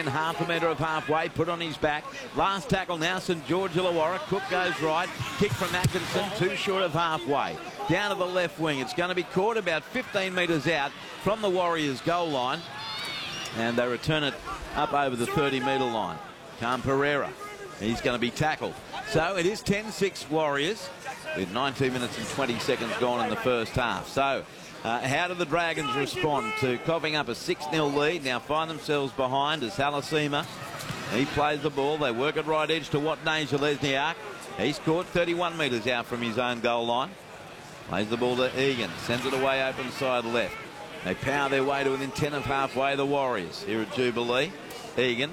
within half a metre of halfway, put on his back. Last tackle now, St George Illawarra. Cook goes right, kick from Atkinson, too short of halfway. Down to the left wing, it's going to be caught about 15 metres out from the Warriors goal line, and they return it up over the 30-metre line. Cam Pereira, he's going to be tackled. So it is 10-6 Warriors with 19 minutes and 20 seconds gone in the first half. So how do the Dragons respond to coughing up a 6-0 lead? Now find themselves behind as Halasima. He plays the ball. They work it right edge to Watney Lesniak. He's caught 31 metres out from his own goal line. Plays the ball to Egan. Sends it away open side left. They power their way to within 10 of halfway, the Warriors here at Jubilee. Egan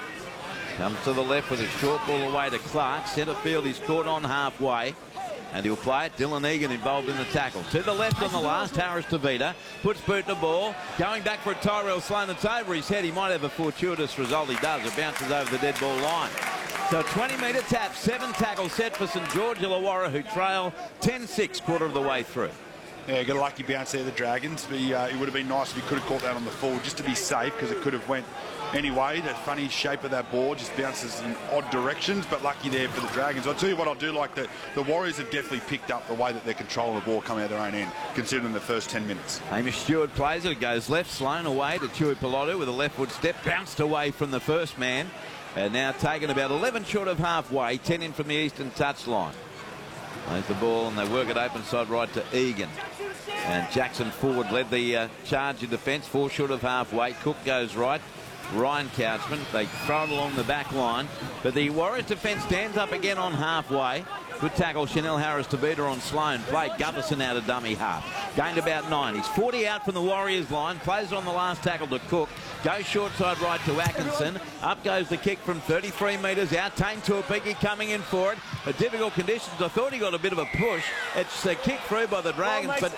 comes to the left with a short ball away to Clark. Centre field, he's caught on halfway, and he'll play it. Dylan Egan involved in the tackle. To the left on the last, Harris Tavita puts boot to ball. Going back for a Tyrell Sloan. It's over his head. He might have a fortuitous result. He does. It bounces over the dead ball line. So 20-metre tap, 7 tackles set for St George Illawarra, who trail 10-6 quarter of the way through. Yeah, got a lucky bounce there, the Dragons. But, it would have been nice if he could have caught that on the full just to be safe, because it could have went anyway. That funny shape of that ball just bounces in odd directions, but lucky there for the Dragons. I'll tell you what, I do like that the Warriors have definitely picked up the way that they're controlling the ball coming out of their own end, considering the first 10 minutes. Hamish Stewart plays it. It goes left, Sloan away to Tui Pilotu with a leftward step, bounced away from the first man, and now taken about 11 short of halfway, 10 in from the eastern touchline. Plays the ball and they work it open side right to Egan. And Jackson Ford led the charge in defence, 4 short of halfway. Cook goes right. Ryan Couchman, they throw it along the back line, but the Warriors defence stands up again on halfway. Good tackle, Chanel Harris Tavita on Sloan. Played Gutherson out of dummy half. Gained about 9. He's 40 out from the Warriors line. Plays on the last tackle to Cook. Goes short side right to Atkinson. Up goes the kick from 33 metres out. Tane Tuapiki coming in for it. A difficult conditions. I thought he got a bit of a push. It's a kick through by the Dragons, but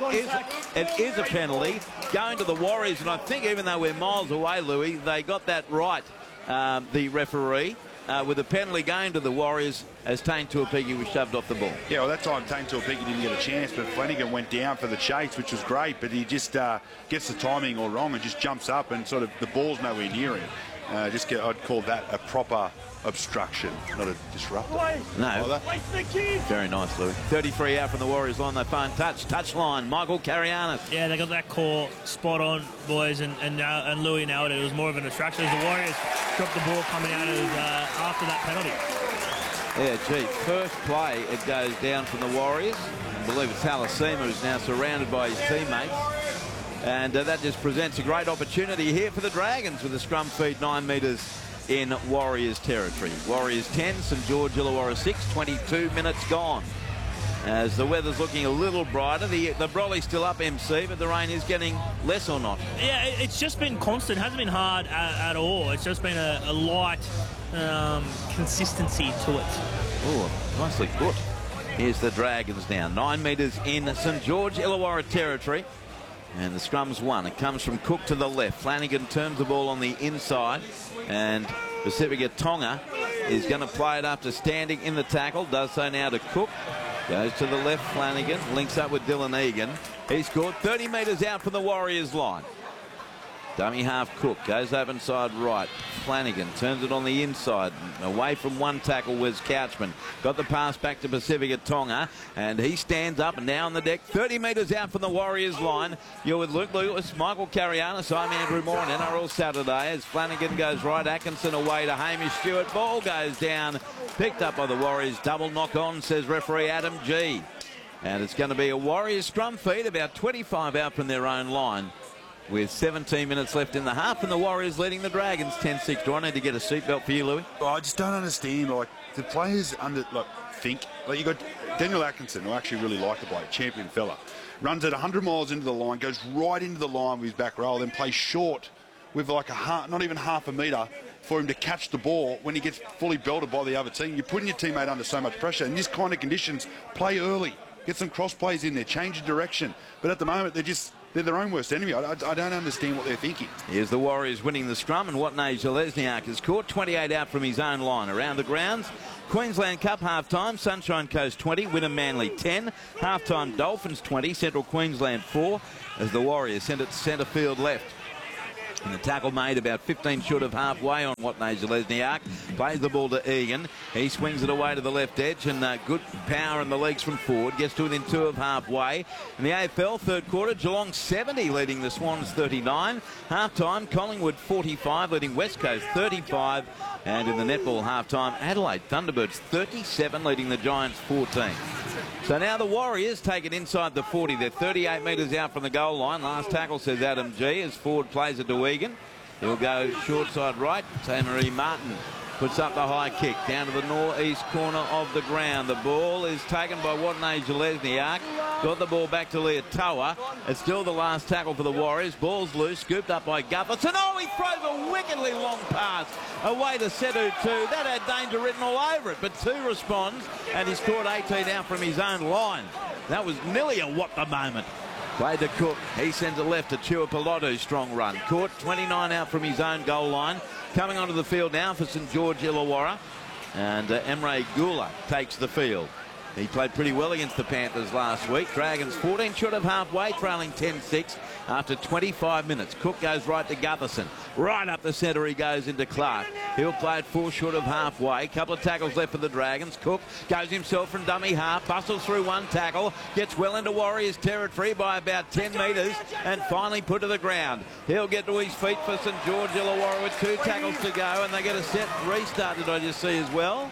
it is a penalty going to the Warriors. And I think even though we're miles away, Louis, they got that right, the referee. With the penalty going to the Warriors as Tane Tuapiki was shoved off the ball. Yeah, well, that time Tane Tuapiki didn't get a chance, but Flanagan went down for the chase, which was great, but he just gets the timing all wrong and just jumps up and sort of the ball's nowhere near him. I'd call that a proper obstruction, not a disruptor. No. Very nice, Louis. 33 out from the Warriors line. They find touch line. Michael Carianis. Yeah, they got that call spot on, boys, and Louis nailed it. It was more of an obstruction as the Warriors dropped the ball coming out of after that penalty. Yeah, gee, first play, it goes down from the Warriors. I believe it's Halasima who's now surrounded by his teammates. And that just presents a great opportunity here for the Dragons with a scrum feed 9 metres in Warriors territory. Warriors 10, St George Illawarra 6, 22 minutes gone. As the weather's looking a little brighter, the Broly's still up, MC, but the rain is getting less or not. Yeah, it's just been constant. It hasn't been hard at all. It's just been a light consistency to it. Oh, nicely put. Here's the Dragons now. 9 metres in St George Illawarra territory. And the scrum's won. It comes from Cook to the left. Flanagan turns the ball on the inside. And Pacifica Tonga is going to play it after standing in the tackle. Does so now to Cook. Goes to the left, Flanagan. Links up with Dylan Egan. He scored 30 metres out from the Warriors line. Dummy half Cook. Goes open side right. Flanagan turns it on the inside. Away from one tackle was Couchman. Got the pass back to Pacifica Tonga. And he stands up and now on the deck. 30 metres out from the Warriors line. You're with Luke Lewis, Michael Carianis. I'm Andrew Moore on NRL Saturday as Flanagan goes right. Atkinson away to Hamish Stewart. Ball goes down. Picked up by the Warriors. Double knock on, says referee Adam G. And it's going to be a Warriors scrum feed. About 25 out from their own line, with 17 minutes left in the half, and the Warriors leading the Dragons 10-6. Do I need to get a seatbelt for you, Louis? Oh, I just don't understand. Like, the players think. Like, you got Daniel Atkinson, who I actually really like the bloke, champion fella. Runs at 100 miles into the line, goes right into the line with his back row, then plays short with like not even half a metre for him to catch the ball when he gets fully belted by the other team. You're putting your teammate under so much pressure. In this kind of conditions, play early. Get some cross plays in there, change the direction. But at the moment, they're their own worst enemy. I don't understand what they're thinking. Here's the Warriors winning the scrum, and Watney Lesniak has caught 28 out from his own line. Around the grounds, Queensland Cup half-time, Sunshine Coast 20, Wynnum Manly 10, half-time Dolphins 20, Central Queensland 4, as the Warriors send it to centre field left. And the tackle made about 15 short of halfway on Watney Zelezniak. Plays the ball to Egan. He swings it away to the left edge, and good power in the legs from forward. Gets to within 2 of halfway. In the AFL third quarter, Geelong 70 leading the Swans 39. Half-time, Collingwood 45 leading West Coast 35. And in the netball half-time, Adelaide Thunderbirds 37 leading the Giants 14. So now the Warriors take it inside the 40. They're 38 metres out from the goal line. Last tackle, says Adam G, as Ford plays it to Egan. He'll go short side right. Marie Martin puts up the high kick down to the northeast corner of the ground. The ball is taken by Watney Zelezniak. Got the ball back to Leotoa. It's still the last tackle for the Warriors. Ball's loose, scooped up by Gutherson. Oh, he throws a wickedly long pass away to Sedu 2. That had danger written all over it, but 2 responds, and he scored 18 out from his own line. That was nearly a what the moment. Played to Cook. He sends it left to Tuipulotu. Strong run. Caught 29 out from his own goal line. Coming onto the field now for St George Illawarra. And Emre Gula takes the field. He played pretty well against the Panthers last week. Dragons 14 short of halfway, trailing 10-6 after 25 minutes. Cook goes right to Gutherson. Right up the centre he goes into Clark. He'll play it 4 short of halfway. Couple of tackles left for the Dragons. Cook goes himself from dummy half, bustles through 1 tackle, gets well into Warriors territory by about 10 metres and finally put to the ground. He'll get to his feet for St George Illawarra with 2 tackles to go, and they get a set restart, did I just see as well?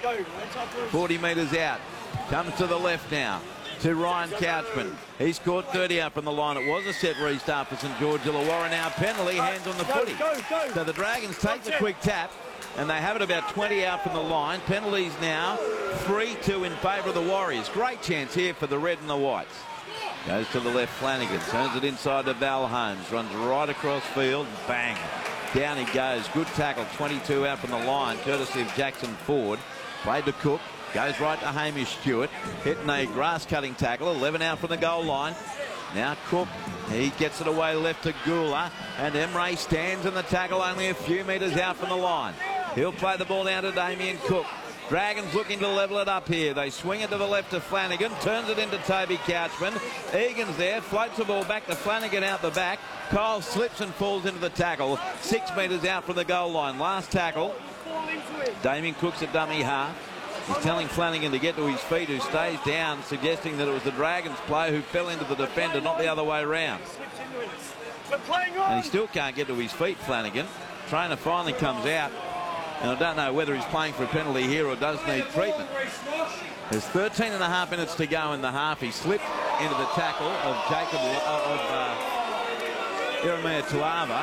40 metres out. Comes to the left now to Ryan Couchman. He scored 30 out from the line. It was a set restart for St George Illawarra. Now penalty, hands on the footy. So the Dragons take the quick tap, and they have it about 20 out from the line. Penalties now 3-2 in favour of the Warriors. Great chance here for the red and the whites. Goes to the left, Flanagan. Turns it inside to Val Holmes. Runs right across field. Bang. Down he goes. Good tackle. 22 out from the line, courtesy of Jackson Ford. Played to Cook. Goes right to Hamish Stewart. Hitting a grass-cutting tackle. 11 out from the goal line. Now Cook. He gets it away left to Gula. And Emre stands in the tackle only a few metres out from the line. He'll play the ball down to Damien Cook. Dragons looking to level it up here. They swing it to the left to Flanagan. Turns it into Toby Couchman. Egan's there. Floats the ball back to Flanagan out the back. Kyle slips and falls into the tackle. 6 metres out from the goal line. Last tackle. Damien Cook's at dummy half. He's telling Flanagan to get to his feet, who stays down, suggesting that it was the Dragons player who fell into the defender, not the other way around. And he still can't get to his feet, Flanagan. Trainer finally comes out. And I don't know whether he's playing for a penalty here or does need treatment. There's 13 and a half minutes to go in the half. He slipped into the tackle of Jeremiah Tuava.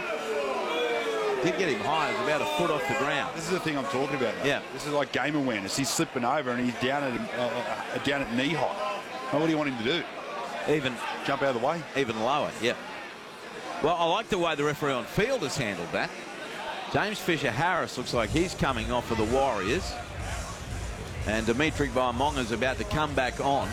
Did get him high. It was about a foot off the ground. This is the thing I'm talking about. Yeah. This is like game awareness. He's slipping over and he's down at knee height. Now, what do you want him to do? Even jump out of the way? Even lower, yeah. Well, I like the way the referee on field has handled that. James Fisher-Harris looks like he's coming off for the Warriors. And Dimitri Vaimonga's about to come back on.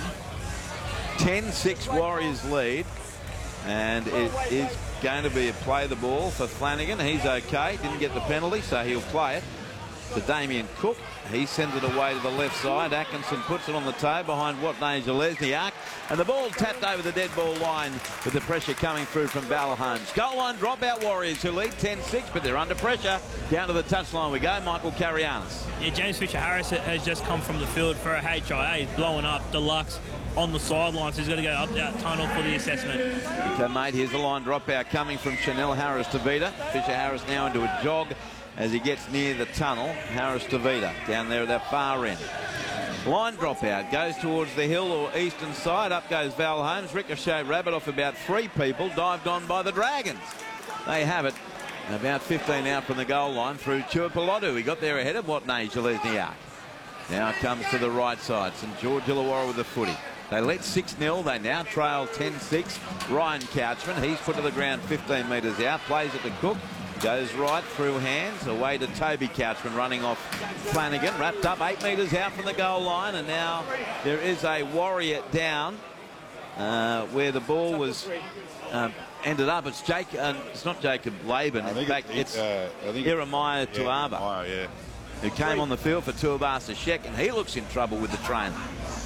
10-6 Warriors lead. And it is going to be a play the ball for Flanagan. He's okay. Didn't get the penalty, so he'll play it to Damien Cook. He sends it away to the left side. Atkinson puts it on the toe behind Watney Zelezniak. And the ball tapped over the dead ball line with the pressure coming through from Val Holmes. Goal line dropout Warriors who lead 10-6, but they're under pressure. Down to the touchline we go. Michael Carianis. Yeah, James Fisher-Harris has just come from the field for a HIA. He's blowing up Deluxe on the sidelines. He's got to go up that tunnel for the assessment. Okay, mate, here's the line dropout coming from Chanel Harris-Tavita. Fisher-Harris now into a jog as he gets near the tunnel. Harris-Tavita down there at that far end. Line dropout goes towards the hill or eastern side. Up goes Val Holmes. Ricochet rabbit off about 3 people. Dived on by the Dragons. They have it. About 15 out from the goal line through Tuipulotu. He got there ahead of Watney Zelezniak. Now it comes to the right side. St George Illawarra with the footy. They led 6-0. They now trail 10-6. Ryan Couchman, he's put to the ground 15 metres out. Plays it to Cook. Goes right through hands. Away to Toby Couchman running off Flanagan. Wrapped up 8 metres out from the goal line. And now there is a Warrior down where the ball was ended up. It's it's not Jacob Laban. In fact, it's Jeremiah Tuava. Yeah. Who came on the field for Tuabasa Shek, and he looks in trouble with the trainer.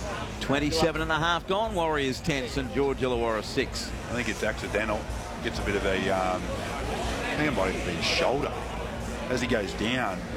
27 and a half gone. Warriors 10, St George Illawarra 6. I think it's accidental. Gets a bit of a think it might even be his shoulder. As he goes down,